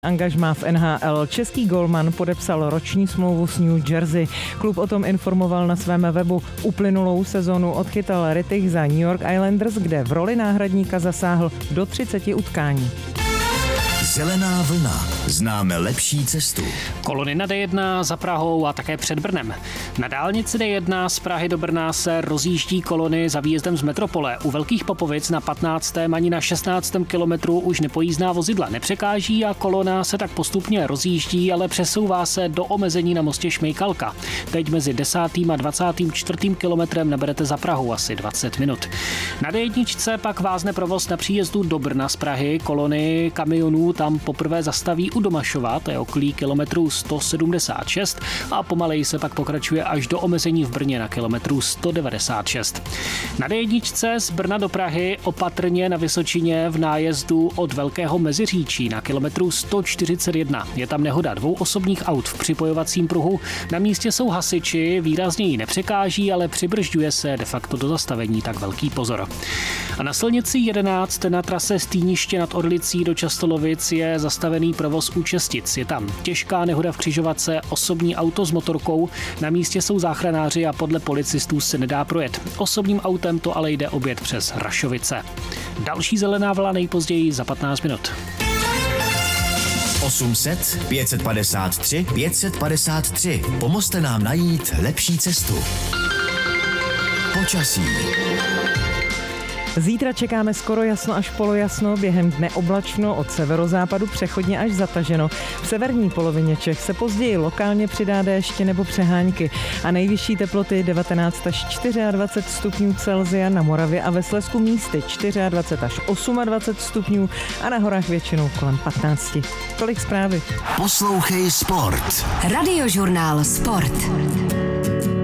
Angažmá v NHL. Český golman podepsal roční smlouvu s New Jersey. Klub o tom informoval na svém webu. Uplynulou sezonu odchytal Rittich za New York Islanders, kde v roli náhradníka zasáhl do 30 utkání. Zelená vlna. Známe lepší cestu. Kolony na D1 za Prahou a také před Brnem. Na dálnici D1 z Prahy do Brna se rozjíždí kolony za výjezdem z metropole. U Velkých Popovic na 15. ani na 16. kilometru už nepojízdná vozidla nepřekáží a kolona se tak postupně rozjíždí, ale přesouvá se do omezení na mostě Šmejkalka. Teď mezi 10. a 24. kilometrem naberete za Prahou asi 20 minut. Na D1 pak vázne provoz na příjezdu do Brna z Prahy. Kolony kamionů tam poprvé zastaví u Domašova, to je okolí kilometru 176 a pomaleji se pak pokračuje až do omezení v Brně na kilometru 196. Na D1 z Brna do Prahy opatrně na Vysočině v nájezdu od Velkého Meziříčí na kilometru 141. Je tam nehoda 2 osobních aut v připojovacím pruhu. Na místě jsou hasiči, výrazně ji nepřekáží, ale přibržďuje se de facto do zastavení, tak velký pozor. A na silnici 11 na trase Stýniště nad Orlicí do Častolovic je zastavený provoz u Čestic. Je tam těžká nehoda v křižovatce, osobní auto s motorkou, na místě jsou záchranáři a podle policistů se nedá projet. Osobním autem to ale jde objet přes Rašovice. Další zelená vlna nejpozději za 15 minut. 800 553 553. Pomozte nám najít lepší cestu. Počasí. Zítra čekáme skoro jasno až polojasno, během dne oblačno, od severozápadu přechodně až zataženo. V severní polovině Čech se později lokálně přidá déšť nebo přehánky a nejvyšší teploty 19 až 24 stupňů Celsia, na Moravě a ve Slezsku místy 24 až 28 stupňů a na horách většinou kolem 15. Tolik zprávy. Poslouchej Sport. Radiožurnál Sport.